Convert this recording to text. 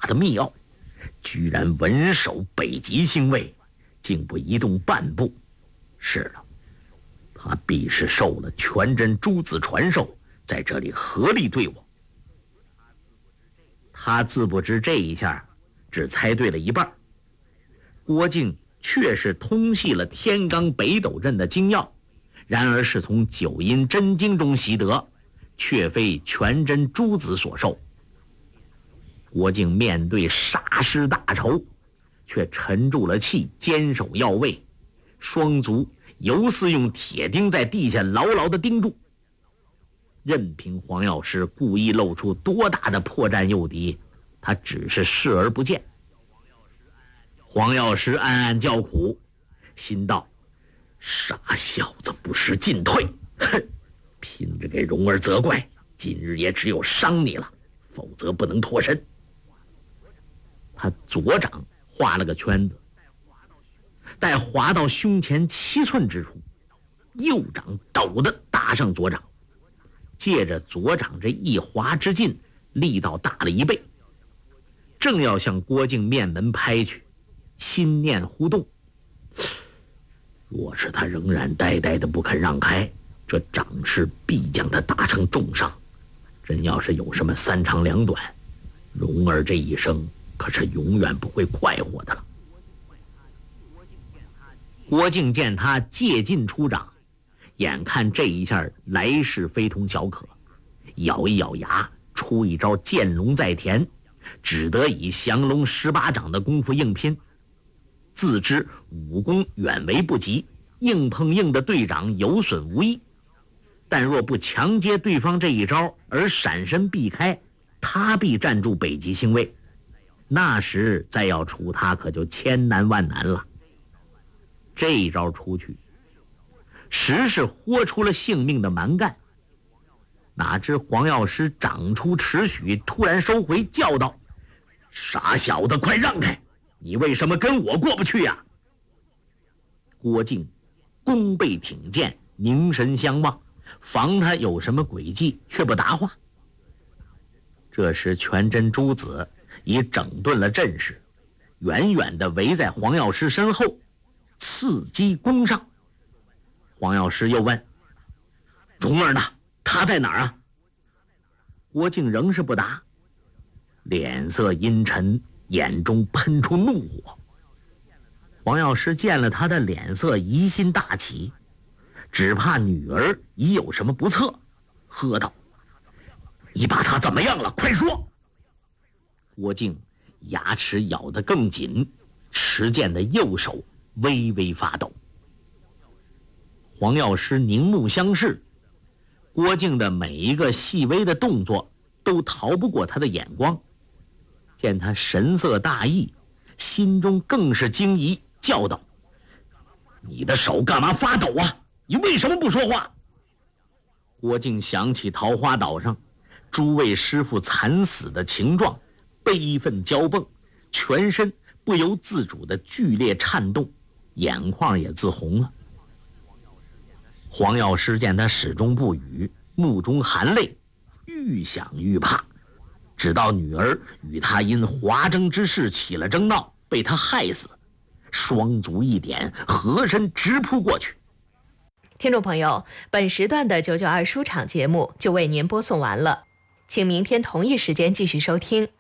的密奥，居然稳守北极星位，竟不移动半步。是了，他必是受了全真诸子传授，在这里合力对我。他自不知这一下只猜对了一半。郭靖确是通系了天罡北斗阵的精要，然而是从九阴真经中习得，却非全真诸子所授。郭靖面对杀师大仇，却沉住了气，坚守要位，双足犹似用铁钉在地下牢牢地钉住。任凭黄药师故意露出多大的破绽诱敌，他只是视而不见。黄药师暗暗叫苦，心道：傻小子不识进退，哼！拼着给蓉儿责怪，今日也只有伤你了，否则不能脱身。他左掌画了个圈子，待划到胸前7寸之处，右掌陡地搭上左掌，借着左掌这一划之劲，力道大了1倍，正要向郭靖面门拍去，心念忽动，若是他仍然呆呆的不肯让开，这掌势必将他打成重伤。真要是有什么3长2短，蓉儿这一生可是永远不会快活的了。郭靖见他借劲出掌，眼看这一下来势非同小可，咬一咬牙，出一招剑龙在田，只得以降龙18掌的功夫硬拼。自知武功远为不及，硬碰硬的对掌有损无益，但若不强接对方这一招而闪身避开，他必站住北极星位，那时再要除他可就千难万难了。这一招出去，实是豁出了性命的蛮干。哪知黄药师掌出尺许，突然收回，叫道：傻小子，快让开！你为什么跟我过不去呀？郭靖弓背挺剑，凝神相望，防他有什么诡计，却不答话。这时全真诸子已整顿了阵势，远远地围在黄药师身后，伺机攻上。黄药师又问：蓉儿呢？他在哪儿啊？郭靖仍是不答，脸色阴沉，眼中喷出怒火。黄药师见了他的脸色，疑心大起，只怕女儿已有什么不测，喝道：你把他怎么样了？快说！郭靖牙齿咬得更紧，持剑的右手微微发抖。黄药师凝目相视，郭靖的每一个细微的动作都逃不过他的眼光。见他神色大异，心中更是惊疑，叫道：你的手干嘛发抖啊？你为什么不说话？郭靖想起桃花岛上诸位师父惨死的情状，悲愤交迸，全身不由自主的剧烈颤动，眼眶也自红了。黄药师见他始终不语，目中含泪，愈想愈怕，直到女儿与他因华争之事起了争闹，被他害死，双足一点，合身直扑过去。 听众朋友，本时段的992书场节目就为您播送完了，请明天同一时间继续收听。